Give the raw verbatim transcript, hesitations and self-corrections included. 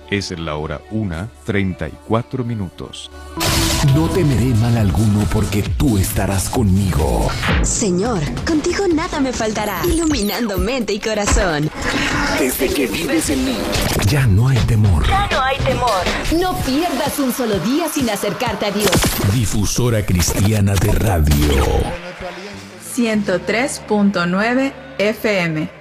Es la hora una, treinta y cuatro minutos. No temeré mal alguno porque tú estarás conmigo. Señor, contigo nada me faltará, iluminando mente y corazón. Desde que vives en mí, ya no hay temor. Ya no hay temor. No pierdas un solo día sin acercarte a Dios. Difusora Cristiana de Radio. ciento tres punto nueve F M.